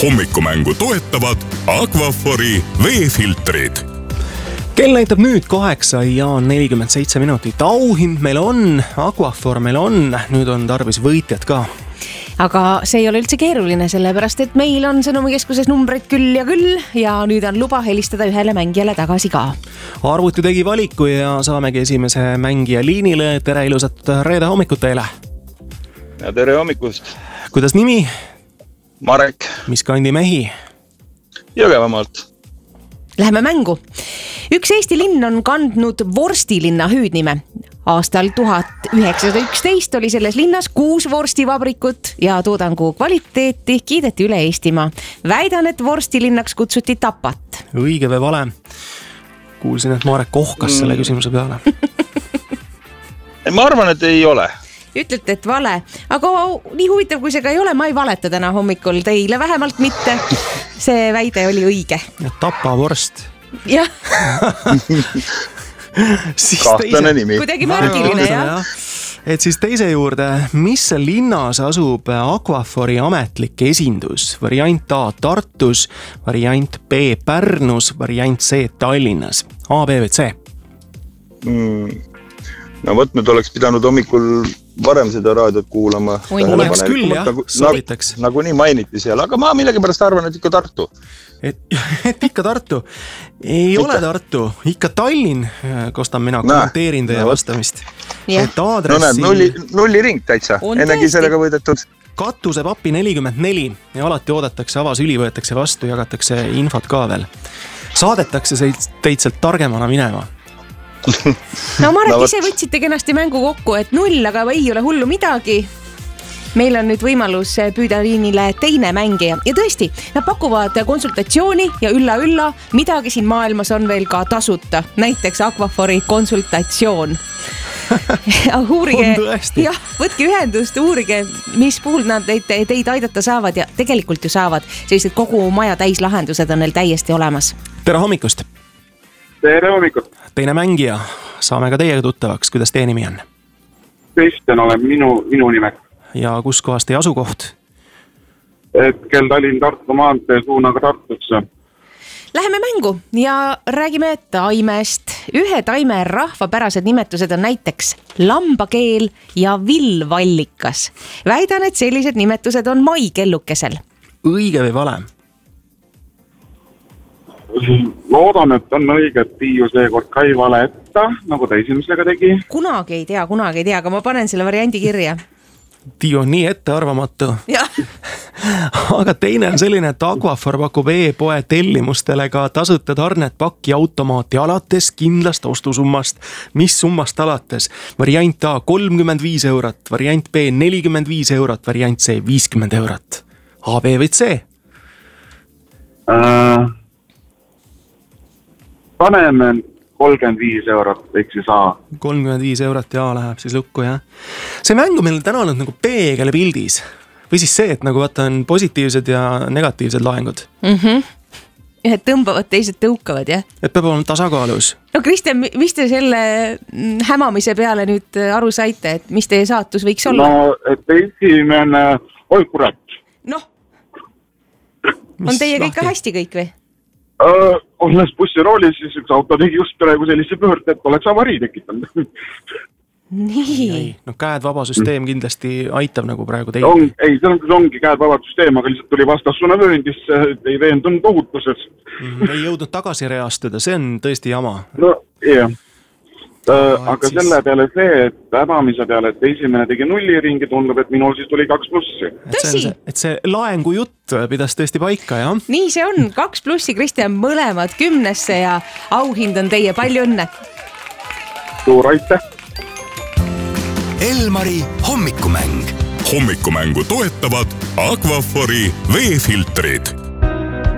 Hommikumängu toetavad Aquafori veefiltrid. Kell näitab nüüd 8:47. Auhind meil on, Aquafor meil on, nüüd on tarvis võitjad ka. Aga see ei ole üldse keeruline, sellepärast et meil on sõnumikeskuses numbreid küll ja nüüd on luba helistada ühele mängijale tagasi ka. Arvuti tegi valiku ja saamegi esimese mängija liinile. Tere, ilusat reede hommikut teile! Ja tere hommikust! Kuidas nimi? Marek. Mis kandi mehi? Jõgevamaalt. Läheme mängu. Üks Eesti linn on kandnud Vorstilinna hüüdnime. Aastal 1911 oli selles linnas 6 vorstivabrikut ja toodangu kvaliteeti kiideti üle Eestimaa. Väidan, et Vorstilinnaks kutsuti Tapat. Õige või vale? Kuulsin, et Marek kohkas selle küsimuse peale. Ma arvan, et ei ole. Ütlete, et vale, aga nii huvitav, kui see ka ei ole, ma ei valeta täna hommikul teile, vähemalt mitte. See väide oli õige. Tapa vorst. Jah. Kahtlane nimi. Kuidagi märgiline, jah. Et siis teise juurde, mis linnas asub Aquafori ametlik esindus? Variant A Tartus, variant B Pärnus, variant C Tallinnas. A, B või C? No võt, nüüd oleks pidanud hommikul varem seda raadiot kuulama. Oleks küll, jah, soovitaks. Nagu nii mainiti seal, aga ma millegipärast arvan, et ikka Tartu. Et ikka Tartu. Ei ole Tartu, ikka Tallinn, kostan mina, kommenteerin teie vastamist. Et aadressi... No näed, nulliring täitsa, ennegi sellega võidetud. Katusepapi 44 ja alati oodatakse, avasüli võetakse vastu, jagatakse infot ka veel. Saadetakse teid sealt targemana minema. No Marek, ise võtsite kenasti mängu kokku, et 0, aga ei ole hullu midagi. Meil on nüüd võimalus püüda liinile teine mängija ja tõesti, nad pakuvad konsultatsiooni ja ülla, midagi siin maailmas on veel ka tasuta, näiteks Aquafori konsultatsioon. Uurige, jah, võtke ühendust, uurige, mis puhul nad teid aidata saavad ja tegelikult ju saavad, sellised kogu maja täislahendused on neil täiesti olemas. Tere hommikust! Tere hommikut! Teine mängija, saame ka teiega tuttavaks, kuidas teie nimi on? Kristjan olen minu nimek. Ja kus kohast teie asukoht? Hetkel Tallinn-Tartu maantee suunaga Tartusse. Läheme mängu ja räägime taimest. Ühe taime rahvapärased nimetused on näiteks lambakeel ja villvallikas. Väidan, et sellised nimetused on maikellukesel. Õige või vale? Loodan, et on õige, et Tiiu seekord ka ei valeta, nagu ta esimesega tegi. Kunagi ei tea, aga ma panen selle variandi kirja. Tiiu on nii ettearvamatu. Aga teine on selline, et Aquafor pakub e-poe tellimustele ka tasuta tarnet pakki automaati alates kindlast ostusummast. Mis summast alates? Variant A 35 eurot, variant B 45 eurot, variant C 50 eurot. A, B või C? Paneme 35 eurot, võiks siis A. 35 eurot ja A läheb siis lukku, jah. See mängu meil täna on nagu peegel pildis. Või siis see, et nagu vaata on positiivsed ja negatiivsed laengud. Ühed tõmbavad, teised tõukavad, jah? Et peab olema tasakaalus. No Kristjan, mis te selle hämamise peale nüüd aru saite, et mis teie saatus võiks olla? No, et esimene... Oi, kurat! Noh, on teiega ikka hästi kõik või? Olles bussiroolis, siis üks auto tegi just praegu sellise pöörde, et oleks avarii tekitanud. Nii. No käed vaba süsteem kindlasti aitab nagu praegu teid. Ei, see ongi käed vaba süsteem, aga lihtsalt tuli vastassuna vööndisse, ei veendunud ohutuses. Ei jõudnud tagasi reastuda, see on tõesti jama. No, jah. Aga selle peale see, et hämamise peale, et esimene tegi nulliringi, tundub, et minul siis tuli 2+. Et see laengu jutt pidas tõesti paika, jah? Nii see on, 2+, Kristjan, mõlemad 10 ja auhind on teie, palju õnne! Suur aitäh! Elmari hommikumäng. Hommikumängu toetavad Aquafori veefiltrid.